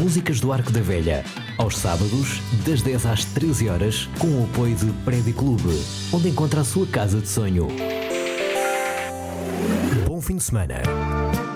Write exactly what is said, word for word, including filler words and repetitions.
Músicas do Arco da Velha, aos sábados, das dez às treze horas, com o apoio de Prédio Clube, onde encontra a sua casa de sonho. Bom fim de semana.